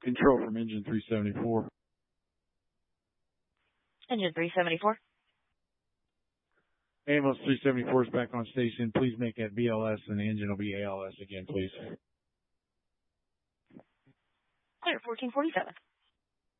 Control from engine 374. Engine 374. Ambulance 374 is back on station. Please make that BLS and the engine will be ALS again, please. Clear 1447.